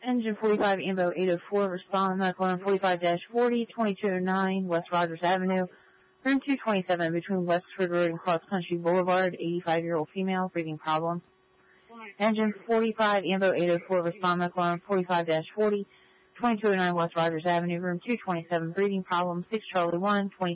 Engine 45, Ambo 804, respond medical on 45-40, 2209 West Rogers Avenue, room 227 between Westford Road and Cross Country Boulevard, 85-year-old female, breathing problems. Engine 45, Ambo 804, respond medical on 45-40, 2209 West Rogers Avenue, room 227, breathing problems, 6 Charlie 1, 20